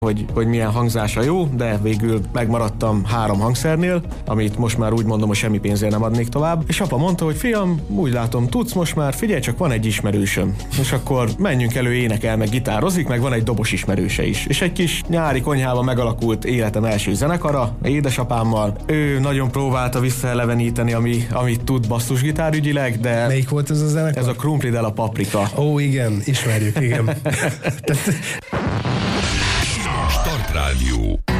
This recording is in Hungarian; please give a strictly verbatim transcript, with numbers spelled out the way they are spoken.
hogy, hogy milyen hangzása jó, de végül megmaradtam három hangszernél, amit most már úgy mondom, hogy semmi pénzért nem adnék tovább. És apa mondta, hogy fiam, úgy látom, tudsz most már, figyelj, csak van egy ismerősöm. És akkor menjünk elő, énekel, meg gitározik, meg van egy dobos ismerőse is. És egy kis nyári konyhában megalakult életem első zenekara, édesapámmal. Ő nagyon próbálta visszaeleveníteni, ami, amit tud basszusgitárügyileg, de... Melyik volt ez a zenekar? Ez a Krumpli de la Paprika. Ó, igen, ismerjük, igen. Start Rádió.